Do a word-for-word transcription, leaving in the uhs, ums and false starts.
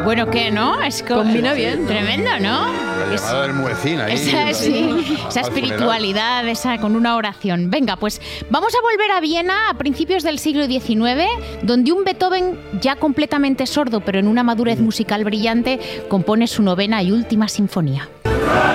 Bueno, ¿qué, no? Es co- Combina bien. Tremendo, ¿no? La llamada del muecín ahí. Esa, sí, esa al espiritualidad, esa con una oración. Venga, pues vamos a volver a Viena a principios del siglo diecinueve, donde un Beethoven ya completamente sordo, pero en una madurez musical brillante, compone su novena y última sinfonía.